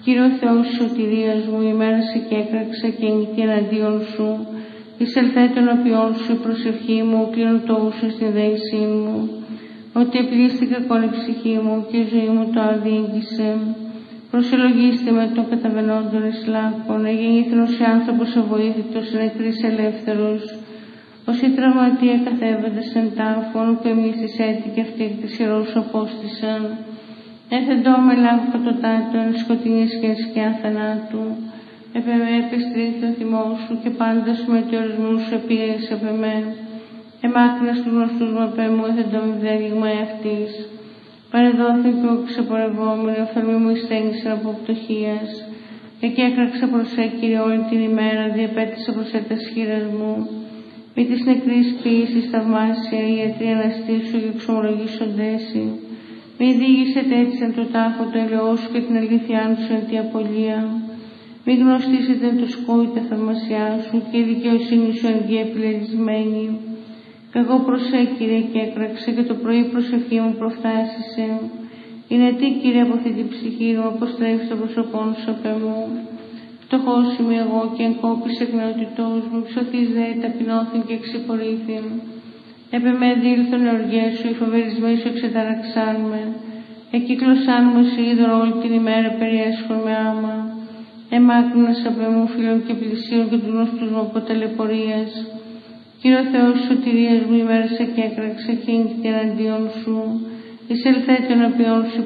Κύριο Θεός της σωτηρίας μου, ημέρασε και έκραξε και νικητή εναντίον σου. Εισελθέ των οποίων σου η προσευχή μου, κλείνω το ούσο στην δέησή μου. Ότι επιλύστηκα κακόν η ψυχή μου και η ζωή μου το αδίγγισε. Προσελογίστε με των καταβαινόντων εις λάκκων, εγεννήθηνος οι άνθρωπος αβοήθητος, οι νεκρής ελεύθερος. Όσοι τραυματία καθέβαντες εν τάφων, που εμείς της έτη και αυτοί εκ της ιερούς απόστησαν. Έθεντό με λάβω φωτοτάτων, σκοτεινής και σκιά θανάτου. Επ' εμέ επιστρίχθη ο θυμός σου και πάντα σου μετεωρισμούς σου επήρες επ' εμέ. Εμάκρυνας τους γνωστούς μου επ' εμού, έθεντό με βδέλιγμα εαυτής. Παρεδόθη και ο ξεπορευόμενοι, ο φερμή μου εισθένησαν από πτωχίας. Εκεί έκραξα προς Κύριε όλη την ημέρα, διεπέτησα προς τας χείλας μου. Μη της νεκρής ποιήσης θαυμάσια, οι ιατροί αναστήσου και εξομολογήσοντέσι. Μη διήγησετε έτσι εν το τάφο το ελαιό σου και την αλήθειά σου εν τη απολία. Μη γνωστήσετε εν το σκόη τα θαυμασιά σου και η δικαιοσύνη σου εν γη επιλεγισμένη. Κι εγώ Κύριε και έκραξε και το πρωί προσευχή μου προφτάσισε. Είναι τι Κύριε από αυτή την ψυχή μου, αποστρέφει το πρόσωπό σου απ' εμού. Φτωχός είμαι εγώ και εγκόπης εκ νεότητός μου, ψωθής δε ταπεινώθην και εξυπορήθην. Επ' εμέ δήλθον οι οργές σου, οι φοβερισμοί σου εξεταραξάν με. Εκύκλωσάν μου σε είδωρ όλη την ημέρα περιέσχον με άμα. Εμάκρυνας απ' εμού φίλων και πλησίων και του γνωστούς μου από ταλαιπωρίας. Κύριο Θεός της σωτηρίας μου, ημέρασε και έκραξε και νικητή εναντίον σου. Εισελθέ των οποίων σου